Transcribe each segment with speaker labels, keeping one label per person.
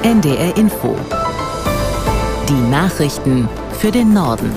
Speaker 1: NDR Info. Die Nachrichten für den Norden.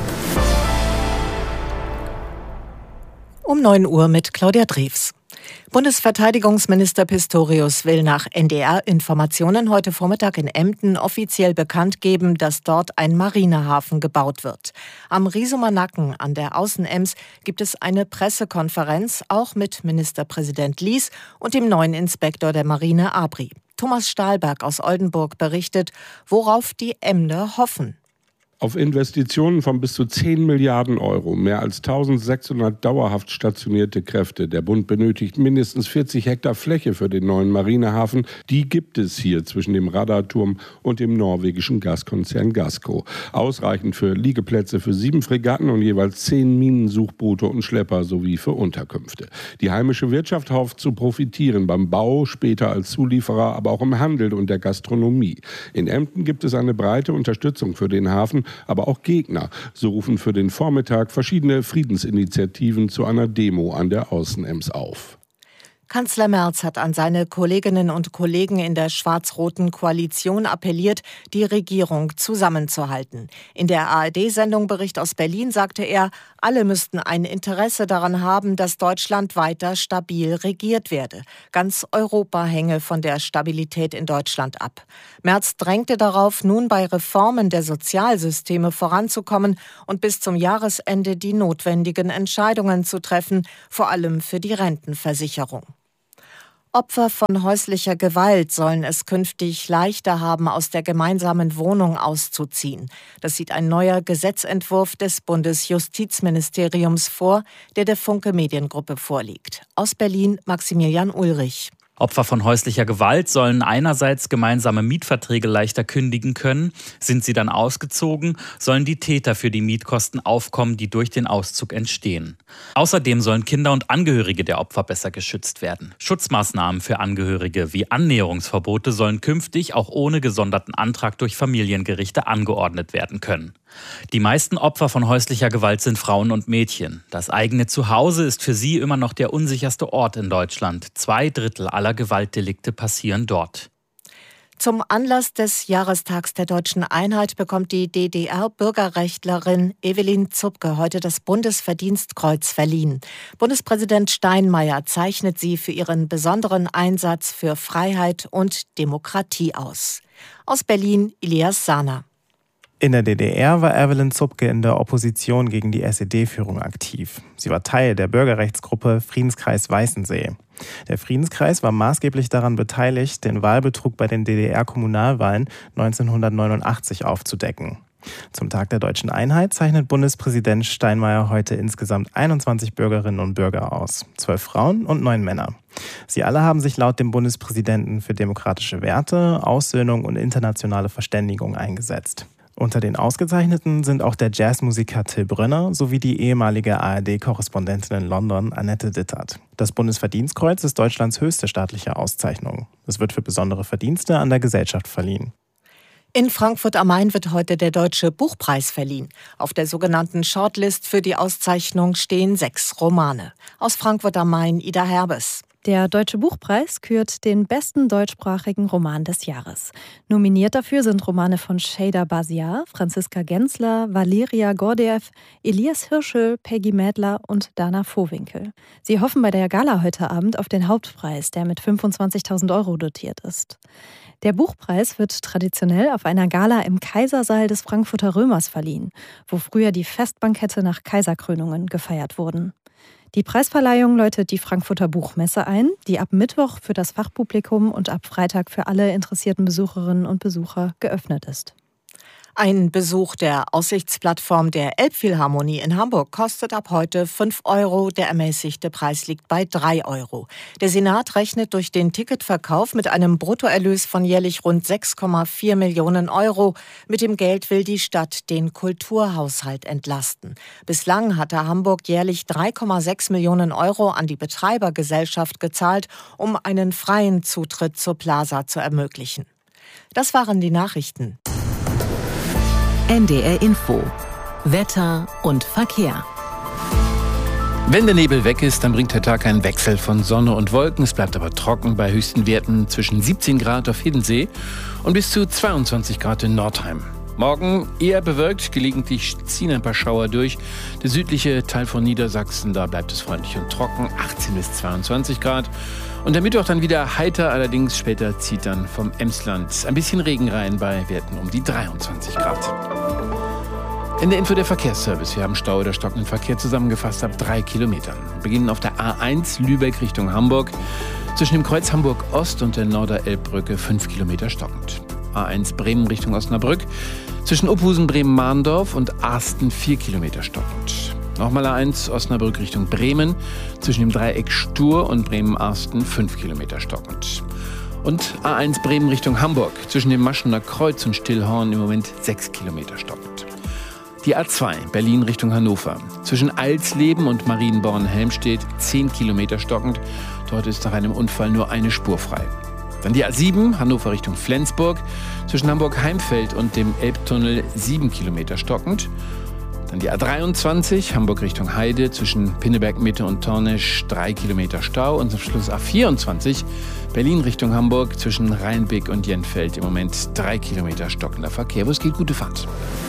Speaker 2: Um 9 Uhr mit Claudia Drews. Bundesverteidigungsminister Pistorius will nach NDR-Informationen heute Vormittag in Emden offiziell bekannt geben, dass dort ein Marinehafen gebaut wird. Am Riesumer Nacken an der Außenems gibt es eine Pressekonferenz, auch mit Ministerpräsident Lies und dem neuen Inspektor der Marine Abri. Thomas Stahlberg aus Oldenburg berichtet, worauf die Emder hoffen.
Speaker 3: Auf Investitionen von bis zu 10 Milliarden Euro, mehr als 1600 dauerhaft stationierte Kräfte. Der Bund benötigt mindestens 40 Hektar Fläche für den neuen Marinehafen. Die gibt es hier zwischen dem Radarturm und dem norwegischen Gaskonzern Gassco. Ausreichend für Liegeplätze für 7 Fregatten und jeweils 10 Minensuchboote und Schlepper sowie für Unterkünfte. Die heimische Wirtschaft hofft zu profitieren beim Bau, später als Zulieferer, aber auch im Handel und der Gastronomie. In Emden gibt es eine breite Unterstützung für den Hafen, aber auch Gegner. So rufen für den Vormittag verschiedene Friedensinitiativen zu einer Demo an der Außenems auf.
Speaker 2: Kanzler Merz hat an seine Kolleginnen und Kollegen in der schwarz-roten Koalition appelliert, die Regierung zusammenzuhalten. In der ARD-Sendung Bericht aus Berlin sagte er, alle müssten ein Interesse daran haben, dass Deutschland weiter stabil regiert werde. Ganz Europa hänge von der Stabilität in Deutschland ab. Merz drängte darauf, nun bei Reformen der Sozialsysteme voranzukommen und bis zum Jahresende die notwendigen Entscheidungen zu treffen, vor allem für die Rentenversicherung. Opfer von häuslicher Gewalt sollen es künftig leichter haben, aus der gemeinsamen Wohnung auszuziehen. Das sieht ein neuer Gesetzentwurf des Bundesjustizministeriums vor, der Funke Mediengruppe vorliegt. Aus Berlin Maximilian Ulrich.
Speaker 4: Opfer von häuslicher Gewalt sollen einerseits gemeinsame Mietverträge leichter kündigen können. Sind sie dann ausgezogen, sollen die Täter für die Mietkosten aufkommen, die durch den Auszug entstehen. Außerdem sollen Kinder und Angehörige der Opfer besser geschützt werden. Schutzmaßnahmen für Angehörige wie Annäherungsverbote sollen künftig auch ohne gesonderten Antrag durch Familiengerichte angeordnet werden können. Die meisten Opfer von häuslicher Gewalt sind Frauen und Mädchen. Das eigene Zuhause ist für sie immer noch der unsicherste Ort in Deutschland. 2/3 aller Gewaltdelikte passieren dort.
Speaker 2: Zum Anlass des Jahrestags der Deutschen Einheit bekommt die DDR-Bürgerrechtlerin Evelyn Zupke heute das Bundesverdienstkreuz verliehen. Bundespräsident Steinmeier zeichnet sie für ihren besonderen Einsatz für Freiheit und Demokratie aus. Aus Berlin Elias Sahner.
Speaker 5: In der DDR war Evelyn Zupke in der Opposition gegen die SED-Führung aktiv. Sie war Teil der Bürgerrechtsgruppe Friedenskreis Weißensee. Der Friedenskreis war maßgeblich daran beteiligt, den Wahlbetrug bei den DDR-Kommunalwahlen 1989 aufzudecken. Zum Tag der Deutschen Einheit zeichnet Bundespräsident Steinmeier heute insgesamt 21 Bürgerinnen und Bürger aus, 12 Frauen und 9 Männer. Sie alle haben sich laut dem Bundespräsidenten für demokratische Werte, Aussöhnung und internationale Verständigung eingesetzt. Unter den Ausgezeichneten sind auch der Jazzmusiker Till Brönner sowie die ehemalige ARD-Korrespondentin in London Annette Dittert. Das Bundesverdienstkreuz ist Deutschlands höchste staatliche Auszeichnung. Es wird für besondere Verdienste an der Gesellschaft verliehen.
Speaker 2: In Frankfurt am Main wird heute der Deutsche Buchpreis verliehen. Auf der sogenannten Shortlist für die Auszeichnung stehen 6 Romane. Aus Frankfurt am Main Ida Herbes.
Speaker 6: Der Deutsche Buchpreis kürt den besten deutschsprachigen Roman des Jahres. Nominiert dafür sind Romane von Şeyda Basiar, Franziska Gensler, Valeria Gordiev, Elias Hirschel, Peggy Mädler und Dana Vohwinkel. Sie hoffen bei der Gala heute Abend auf den Hauptpreis, der mit 25.000 € dotiert ist. Der Buchpreis wird traditionell auf einer Gala im Kaisersaal des Frankfurter Römers verliehen, wo früher die Festbankette nach Kaiserkrönungen gefeiert wurden. Die Preisverleihung läutet die Frankfurter Buchmesse ein, die ab Mittwoch für das Fachpublikum und ab Freitag für alle interessierten Besucherinnen und Besucher geöffnet ist.
Speaker 2: Ein Besuch der Aussichtsplattform der Elbphilharmonie in Hamburg kostet ab heute 5 €. Der ermäßigte Preis liegt bei 3 €. Der Senat rechnet durch den Ticketverkauf mit einem Bruttoerlös von jährlich rund 6,4 Millionen €. Mit dem Geld will die Stadt den Kulturhaushalt entlasten. Bislang hatte Hamburg jährlich 3,6 Millionen € an die Betreibergesellschaft gezahlt, um einen freien Zutritt zur Plaza zu ermöglichen. Das waren die Nachrichten.
Speaker 1: NDR Info. Wetter und Verkehr.
Speaker 7: Wenn der Nebel weg ist, dann bringt der Tag einen Wechsel von Sonne und Wolken. Es bleibt aber trocken bei höchsten Werten zwischen 17 Grad auf Hiddensee und bis zu 22 Grad in Nordheim. Morgen eher bewölkt, gelegentlich ziehen ein paar Schauer durch. Der südliche Teil von Niedersachsen, da bleibt es freundlich und trocken, 18 bis 22 Grad. Und der Mittwoch dann wieder heiter, allerdings später zieht dann vom Emsland ein bisschen Regen rein bei Werten um die 23 Grad. In der Info der Verkehrsservice. Wir haben Stau oder stockenden Verkehr zusammengefasst ab 3 Kilometern. Wir beginnen auf der A1 Lübeck Richtung Hamburg. Zwischen dem Kreuz Hamburg Ost und der Norderelbbrücke 5 Kilometer stockend. A1 Bremen Richtung Osnabrück. Zwischen Uphusen, Bremen-Mahndorf und Arsten 4 Kilometer stockend. Nochmal A1 Osnabrück Richtung Bremen. Zwischen dem Dreieck Stur und Bremen-Arsten 5 Kilometer stockend. Und A1 Bremen Richtung Hamburg. Zwischen dem Maschener Kreuz und Stillhorn im Moment 6 Kilometer stockend. Die A2 Berlin Richtung Hannover. Zwischen Alsleben und Marienborn-Helmstedt 10 Kilometer stockend. Dort ist nach einem Unfall nur eine Spur frei. Dann die A7 Hannover Richtung Flensburg. Zwischen Hamburg-Heimfeld und dem Elbtunnel 7 Kilometer stockend. Dann die A23 Hamburg Richtung Heide. Zwischen Pinneberg-Mitte und Tornesch 3 Kilometer Stau. Und zum Schluss A24 Berlin Richtung Hamburg. Zwischen Rheinbeck und Jenfeld im Moment 3 Kilometer stockender Verkehr. Wo es geht, gute Fahrt.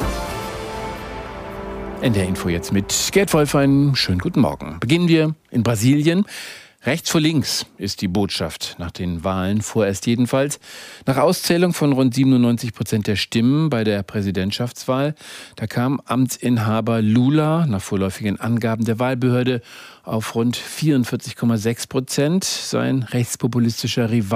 Speaker 7: NDR Info jetzt mit Gerd Wolf, einen schönen guten Morgen. Beginnen wir in Brasilien. Rechts vor links ist die Botschaft nach den Wahlen, vorerst jedenfalls. Nach Auszählung von rund 97% der Stimmen bei der Präsidentschaftswahl, da kam Amtsinhaber Lula nach vorläufigen Angaben der Wahlbehörde auf rund 44,6%. Sein rechtspopulistischer Rivale